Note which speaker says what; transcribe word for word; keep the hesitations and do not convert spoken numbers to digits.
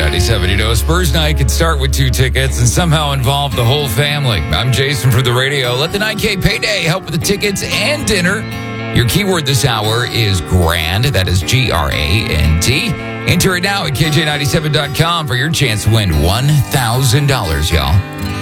Speaker 1: ninety-seven. You know, Spurs night could start with two tickets and somehow involve the whole family. I'm Jason from the radio. Let the nine K payday help with the tickets and dinner. Your keyword this hour is grand. That is G R A N T. Enter it now at K J ninety-seven dot com for your chance to win one thousand dollars, y'all.